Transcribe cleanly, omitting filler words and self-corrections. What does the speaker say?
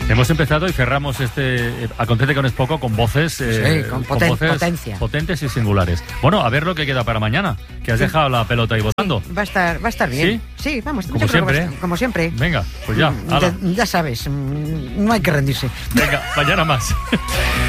Hemos empezado y cerramos este Acontece con Es Poco con voces, con voces potencia. Potentes y singulares. Bueno, a ver lo que queda para mañana, que has dejado la pelota ahí votando. Va a estar bien. Sí, vamos. Como siempre, como siempre. Venga, pues ya. Ya sabes, no hay que rendirse. Venga, mañana más.